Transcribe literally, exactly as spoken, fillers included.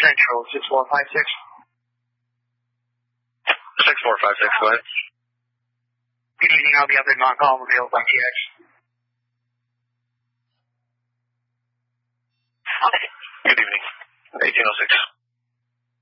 Central, six four five six. six four five six, go ahead. Good evening, I'll be up in Montcalm, available by T X. Good evening. eighteen oh six.